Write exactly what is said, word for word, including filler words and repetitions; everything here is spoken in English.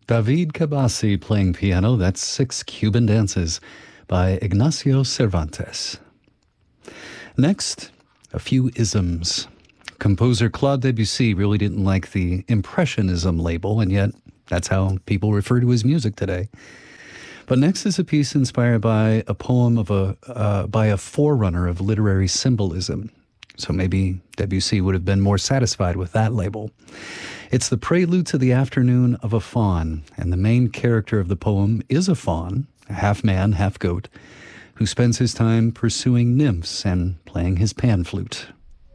David Cabasi playing piano. That's Six Cuban Dances by Ignacio Cervantes. Next, a few isms. Composer Claude Debussy really didn't like the Impressionism label, and yet that's how people refer to his music today. But next is a piece inspired by a poem of a uh, by a forerunner of literary symbolism. So maybe Debussy would have been more satisfied with that label. It's the prelude to the afternoon of a faun, and the main character of the poem is a faun, half man, half goat, who spends his time pursuing nymphs and playing his pan flute.